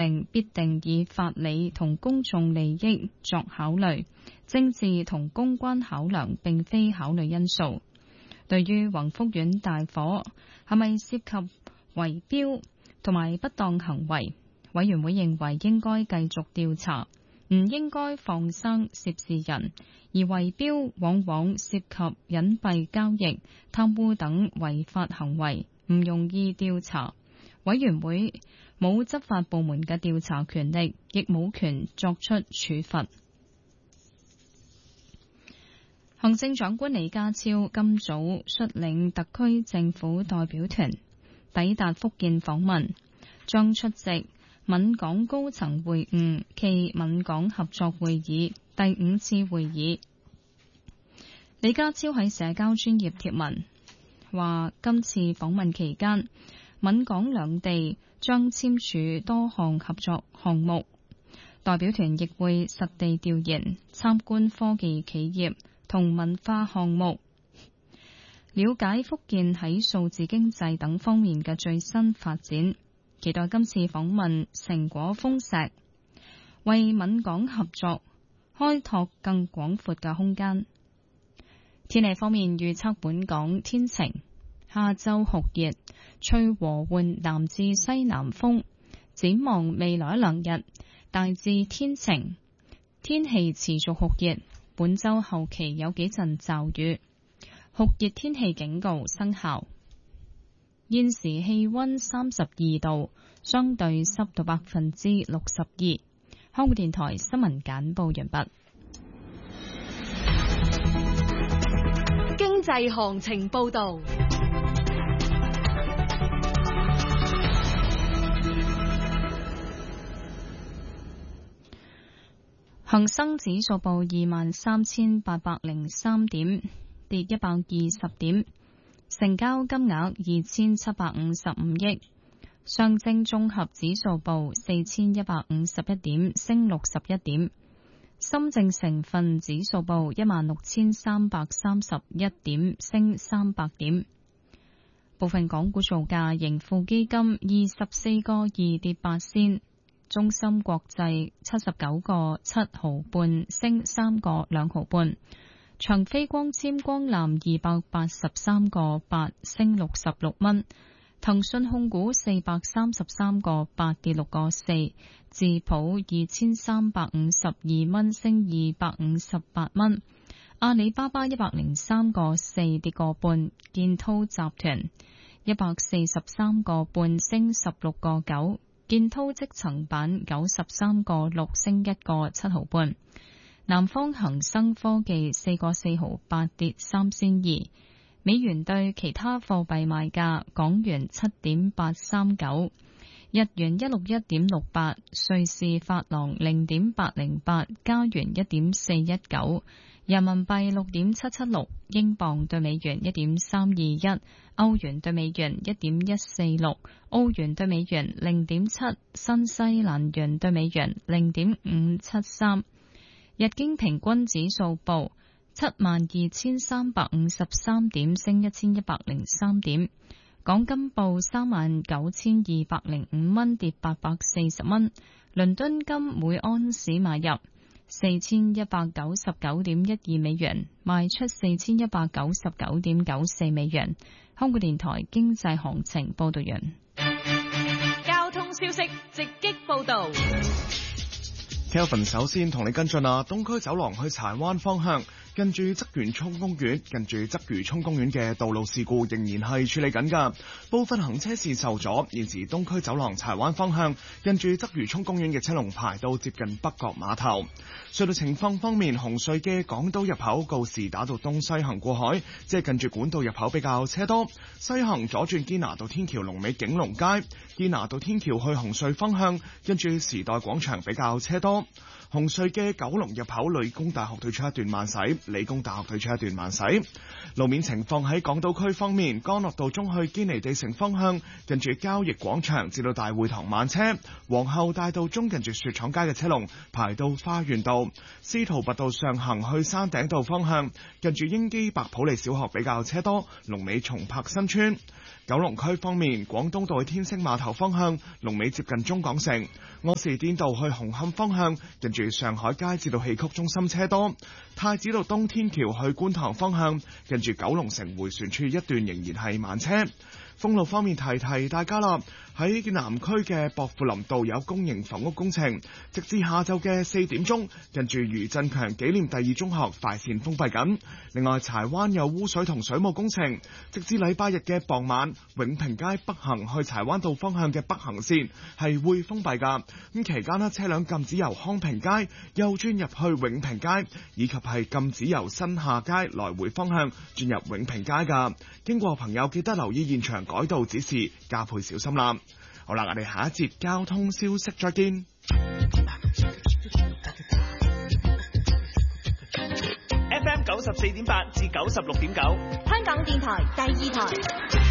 定必定以法理同公眾利益作考慮，政治同公關考量並非考慮因素。對於宏福苑大火係咪涉及圍標同埋不當行為，委員會認為應該繼續調查，唔應該放生涉事人，而圍標往往涉及隱蔽交易、貪污等違法行為，唔容易調查。委員會冇執法部門嘅調查權力，亦冇權作出處罰。行政長官李家超今早率領特區政府代表團抵達福建訪問，將出席閩港高層會晤暨閩港合作會議第5次會議。李家超喺社交專頁貼文話，今次訪問期間，閩港兩地將簽署多項合作項目，代表團亦會實地調研、參觀科技企業同文化項目，了解福建喺數字經濟等方面嘅最新發展。期待今次訪問成果豐碩，為閩港合作開拓更廣闊嘅空間。天氣方面預測，本港天晴，下晝酷熱，吹和緩南至西南風。展望未來一兩日，大致天晴，天氣持續酷熱。本週後期有幾陣驟雨，酷熱天氣警告生效。現時氣溫32度，相對濕度62%。香港電台新聞簡報完畢。 經濟行情報道。 恒生指數報23,803點，跌120點，成交金額2,755億。上證綜合指數報4,151點，升61點。深證成分指數報16,331點，升300點。部分港股造價，盈富基金24個2跌8仙。中芯國際79個7毫半，升3個2毫半。長飛光纖光纜283個8，升66蚊。騰訊控股433個8，跌6個4。智普2352蚊，升258蚊。阿里巴巴103個4，跌個半。建滔集團143個半，升16個9。建滔積層板93個6，升1個7毫半。南方恒生科技4個4毫8，跌3仙2。美元對其他貨幣賣價：港元7.839，日元161.68，瑞士法郎0.808，加元1.419，人民幣6.776，英鎊對美元1.321，歐元對美元1.146，澳元對美元0.7，新西蘭元對美元0.573。日經平均指數報72,353點，升1103點。港金報39,205蚊，跌840蚊。倫敦金每安士買入4199.12美元，賣出4199.94美元。香港電台經濟行情報道完。 交通消息直擊報道。 Kelvin 首先同你跟進啦，東區走廊去柴灣方向，近住鰂魚涌公園嘅道路事故仍然係處理緊㗎，部分行車線受阻。現時東區走廊柴灣方向，近住鰂魚涌公園嘅車龍排到接近北角碼頭。隧道情況方面，紅隧嘅港島入口告士打道東西行過海，即係近住管道入口比較車多；西行左轉堅拿道天橋龍尾景隆街，堅拿道天橋去紅隧方向，近住時代廣場比較車多。紅隧嘅九龍入口理工大學對出一段慢駛，理工大學對出一段慢駛。路面情況喺港島區方面，干諾道中去堅尼地城方向，近住交易廣場至到大會堂慢車；皇后大道中近住雪廠街嘅車龍排到花園道；司徒拔道上行去山頂道方向，近住英基白普利小學比較車多，龍尾松柏新村。九龍區方面，廣東道去天星碼頭方向，龍尾接近中港城；柯士甸道去紅磡方向，近住上海街至到戲曲中心車多；太子道東天橋去觀塘方向，近住九龍城迴旋處一段仍然係慢車。封路方面提提大家啦，喺南區嘅薄扶林道有公營房屋工程，直至下晝嘅4點鐘，近住余振強紀念第二中學快線封閉緊。另外，柴灣有污水同水務工程，直至禮拜日嘅傍晚，永平街北行去柴灣道方向嘅北行線係會封閉㗎。咁期間呢，車輛禁止由康平街右轉入去永平街，以及係禁止由新下街來回方向轉入永平街㗎。經過朋友記得留意現場改道指示，加倍小心啦。好啦，我哋下一節交通消息再見。 FM 94.8至96.9， 香港電台第二台。